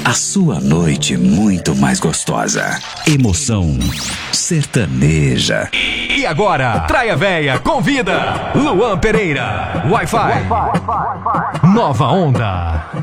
a sua noite muito mais gostosa. Emoção sertaneja. E agora, Traia Véia convida Luan Pereira. Wi-Fi. Nova Onda.